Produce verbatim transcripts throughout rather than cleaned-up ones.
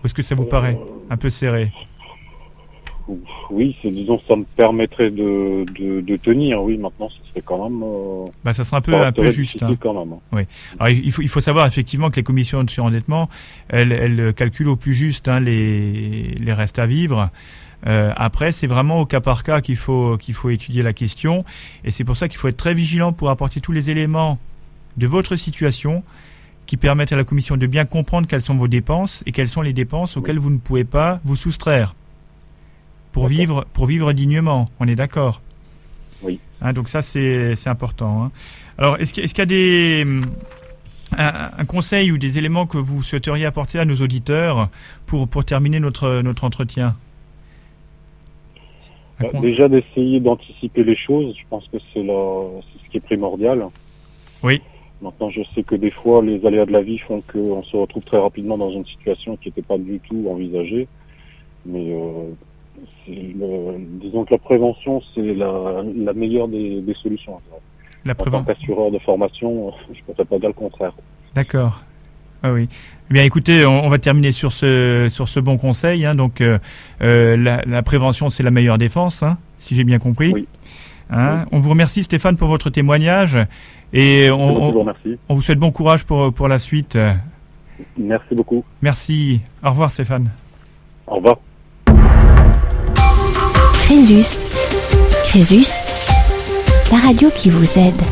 Ou est-ce que ça vous paraît un peu serré ? Oui, c'est, disons, ça me permettrait de, de, de tenir. Oui, maintenant, ce serait quand même. Euh, bah, ça sera un peu, un peu juste. Hein. Quand même. Oui. Alors, il faut, il faut savoir effectivement que les commissions de surendettement, elles, elles calculent au plus juste hein, les, les restes à vivre. Euh, après, c'est vraiment au cas par cas qu'il faut, qu'il faut étudier la question. Et c'est pour ça qu'il faut être très vigilant pour apporter tous les éléments de votre situation qui permettent à la commission de bien comprendre quelles sont vos dépenses et quelles sont les dépenses auxquelles vous ne pouvez pas vous soustraire. Pour vivre, pour vivre dignement, on est d'accord ? Oui. Hein, donc ça, c'est, c'est important. Hein. Alors, est-ce qu'il, est-ce qu'il y a des, un, un conseil ou des éléments que vous souhaiteriez apporter à nos auditeurs pour, pour terminer notre, notre entretien ? Bah, déjà d'essayer d'anticiper les choses, je pense que c'est, la, c'est ce qui est primordial. Oui. Maintenant, je sais que des fois, les aléas de la vie font qu'on se retrouve très rapidement dans une situation qui n'était pas du tout envisagée. Mais... Euh, C'est le, disons que la prévention, c'est la, la meilleure des, des solutions. La préven... En tant qu'assureur de formation, je ne pourrais pas dire le contraire. D'accord. Ah oui. Eh bien, écoutez, on, on va terminer sur ce, sur ce bon conseil. Hein. Donc, euh, euh, la, la prévention, c'est la meilleure défense, hein, si j'ai bien compris. Oui. Hein. Oui. On vous remercie, Stéphane, pour votre témoignage. Et on, on, on, on vous souhaite bon courage pour, pour la suite. Merci beaucoup. Merci. Au revoir, Stéphane. Au revoir. Crésus, Crésus, la radio qui vous aide.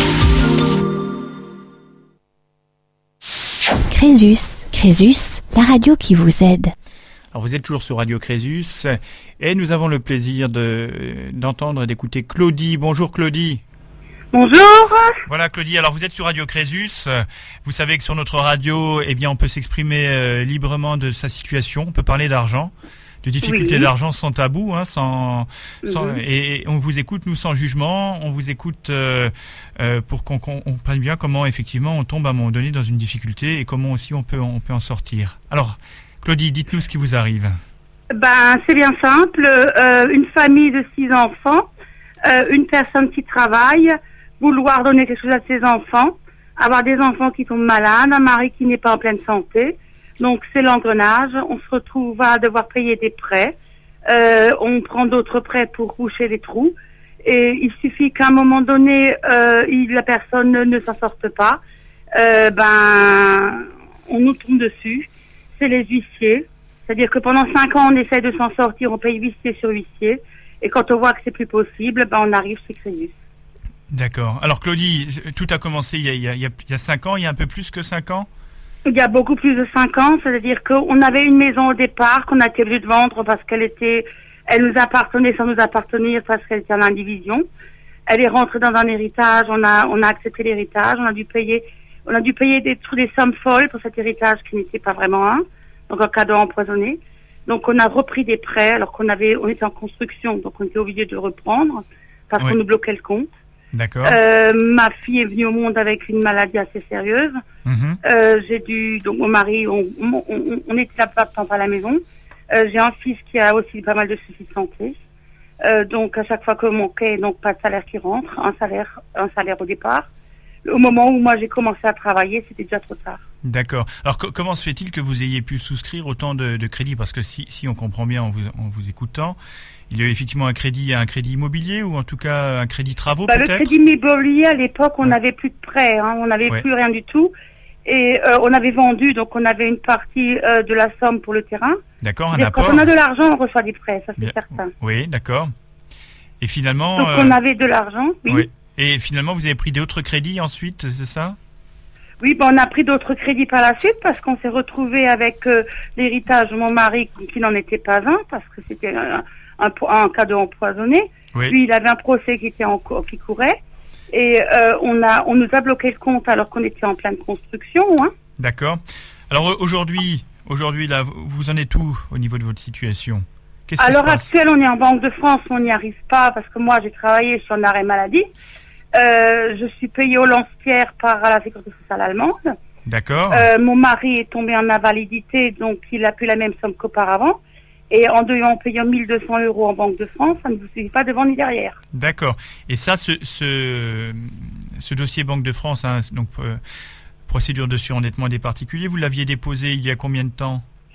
Crésus, Crésus, la radio qui vous aide. Alors vous êtes toujours sur Radio Crésus et nous avons le plaisir de, d'entendre et d'écouter Claudie. Bonjour Claudie. Bonjour. Voilà Claudie, alors vous êtes sur Radio Crésus. Vous savez que sur notre radio, eh bien, on peut s'exprimer euh, librement de sa situation, on peut parler d'argent. De difficultés oui. d'argent sans tabou, hein, sans, sans, mm-hmm. et, et on vous écoute, nous, sans jugement, on vous écoute euh, euh, pour qu'on, qu'on on prenne bien comment, effectivement, on tombe à un moment donné dans une difficulté et comment aussi on peut, on peut en sortir. Alors, Claudie, dites-nous ce qui vous arrive. Ben, c'est bien simple. Euh, une famille de six enfants, euh, une personne qui travaille, vouloir donner quelque chose à ses enfants, avoir des enfants qui tombent malades, un mari qui n'est pas en pleine santé. Donc, c'est l'engrenage. On se retrouve à devoir payer des prêts. Euh, on prend d'autres prêts pour boucher les trous. Et il suffit qu'à un moment donné, euh, il, la personne ne, ne s'en sorte pas. Euh, ben, on nous tombe dessus. C'est les huissiers. C'est-à-dire que pendant cinq ans, on essaie de s'en sortir. On paye huissier sur huissier. Et quand on voit que c'est plus possible, ben, on arrive chez Crésus. D'accord. Alors, Claudie, tout a commencé il y a, il y a, il y a cinq ans. Il y a un peu plus que cinq ans ? Il y a beaucoup plus de cinq ans, c'est-à-dire qu'on avait une maison au départ qu'on a été obligé de vendre parce qu'elle était, elle nous appartenait sans nous appartenir parce qu'elle était en indivision. Elle est rentrée dans un héritage, on a, on a accepté l'héritage, on a dû payer, on a dû payer des, des sommes folles pour cet héritage qui n'était pas vraiment un, donc un cadeau empoisonné. Donc on a repris des prêts alors qu'on avait, on était en construction, donc on était obligé de reprendre parce oui. qu'on nous bloquait le compte. D'accord. Euh, ma fille est venue au monde avec une maladie assez sérieuse. Mmh. Euh, j'ai dû, donc mon mari, on, on, on, on était là pas à la maison. Euh, j'ai un fils qui a aussi pas mal de soucis de santé. Euh, donc à chaque fois que mon quai, donc pas de salaire qui rentre, un salaire, un salaire au départ. Au moment où moi j'ai commencé à travailler, c'était déjà trop tard. D'accord. Alors co- comment se fait-il que vous ayez pu souscrire autant de, de crédits ? Parce que si, si on comprend bien en vous, en vous écoutant, il y a effectivement un crédit, un crédit immobilier ou en tout cas un crédit travaux bah, peut-être ? Le crédit immobilier, à l'époque, on n'avait ouais. plus de prêts, hein, on n'avait ouais. plus rien du tout. Et euh, on avait vendu, donc on avait une partie euh, de la somme pour le terrain. D'accord, un apport. Quand on a de l'argent, on reçoit des prêts, ça c'est bien. certain. Oui, d'accord. Et finalement... Donc euh... on avait de l'argent, oui. oui. Et finalement, vous avez pris d'autres crédits ensuite, c'est ça ? Oui, ben on a pris d'autres crédits par la suite parce qu'on s'est retrouvé avec euh, l'héritage de mon mari qui n'en était pas un parce que c'était un, un, un cadeau empoisonné. Oui. Lui, il avait un procès qui était en qui courait et euh, on a on nous a bloqué le compte alors qu'on était en pleine construction. Hein. D'accord. Alors aujourd'hui, aujourd'hui là, vous en êtes où au niveau de votre situation ? Qu'est-ce à qui l'heure se passe ? actuelle, on est en Banque de France, on n'y arrive pas parce que moi j'ai travaillé sur un arrêt maladie. Euh, je suis payée au lance-pierre par la sécurité sociale allemande. D'accord. Euh, mon mari est tombé en invalidité, donc il a plus la même somme qu'auparavant. Et en devant payer mille deux cents euros en Banque de France, ça ne vous suffit pas devant ni derrière. D'accord. Et ça, ce, ce, ce dossier Banque de France, hein, donc euh, procédure de surendettement des particuliers, vous l'aviez déposé il y a combien de temps ?